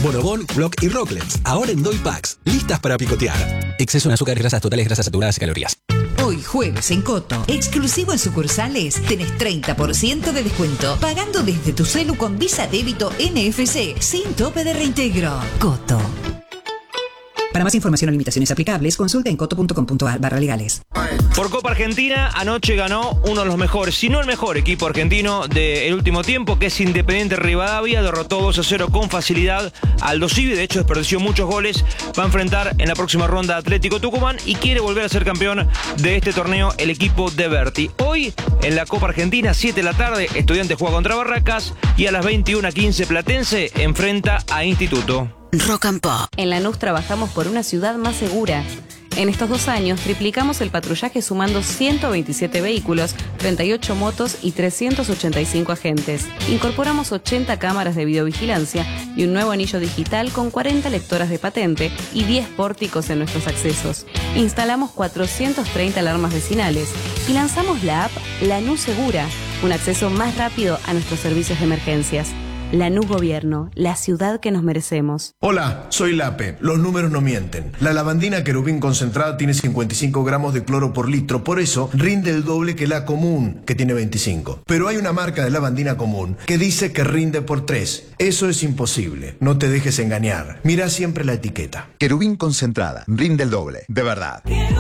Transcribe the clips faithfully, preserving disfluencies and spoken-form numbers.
Bonobón, Block y Rocklets, ahora en Doy Packs, listas para picotear. Exceso en azúcares, grasas totales, grasas saturadas y calorías. Hoy jueves en Coto, exclusivo en sucursales, tenés treinta por ciento de descuento, pagando desde tu celu con Visa Débito N F C, sin tope de reintegro. Coto. Para más información o limitaciones aplicables, consulta en coto.com.ar barra legales. Por Copa Argentina, anoche ganó uno de los mejores, si no el mejor equipo argentino del último tiempo, que es Independiente Rivadavia. Derrotó dos a cero con facilidad al Dosivi, de hecho desperdició muchos goles. Va a enfrentar en la próxima ronda a Atlético Tucumán y quiere volver a ser campeón de este torneo el equipo de Berti. Hoy, en la Copa Argentina, siete de la tarde, Estudiantes juega contra Barracas y a las veintiuna quince Platense enfrenta a Instituto. Rock and Pop. En Lanús trabajamos por una ciudad más segura. En estos dos años triplicamos el patrullaje sumando ciento veintisiete vehículos, treinta y ocho motos y trescientos ochenta y cinco agentes. Incorporamos ochenta cámaras de videovigilancia y un nuevo anillo digital con cuarenta lectoras de patente y diez pórticos en nuestros accesos. Instalamos cuatrocientas treinta alarmas vecinales y lanzamos la app Lanús Segura, un acceso más rápido a nuestros servicios de emergencias. Lanús Gobierno, la ciudad que nos merecemos. Hola, soy Lape. Los números no mienten. La lavandina Querubín concentrada tiene cincuenta y cinco gramos de cloro por litro, por eso rinde el doble que la común, que tiene veinticinco. Pero hay una marca de lavandina común que dice que rinde por tres. Eso es imposible. No te dejes engañar. Mira siempre la etiqueta. Querubín concentrada, rinde el doble, de verdad.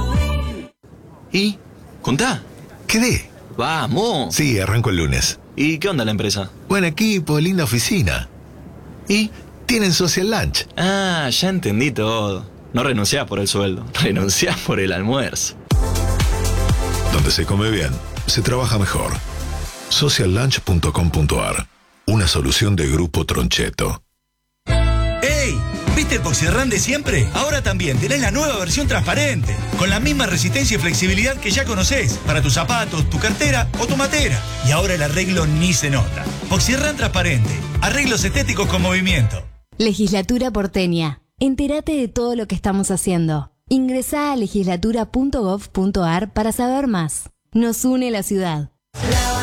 ¿Y? ¿Contá? ¿Qué? ¡Vamos! Sí, arranco el lunes. ¿Y qué onda la empresa? Buen equipo, linda oficina. ¿Y? Tienen social lunch. Ah, ya entendí todo. No renunciás por el sueldo, renunciás por el almuerzo. Donde se come bien, se trabaja mejor. social lunch punto com punto a r. Una solución de Grupo Troncheto. ¡Ey! ¿Viste el Poxirrán de siempre? Ahora también tenés la nueva versión transparente, con la misma resistencia y flexibilidad que ya conocés, para tus zapatos, tu cartera o tu matera. Y ahora el arreglo ni se nota. Poxirrán transparente, arreglos estéticos con movimiento. Legislatura porteña. Entérate de todo lo que estamos haciendo. Ingresá a legislatura punto gov punto a r para saber más. Nos une la ciudad.